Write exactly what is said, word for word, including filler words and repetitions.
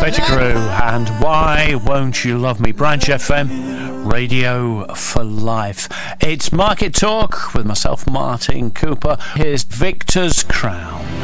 Motor Crew and Why Won't You Love Me? Branch F M, Radio for Life. It's Market Talk with myself, Martin Cooper. Here's Victor's Crown.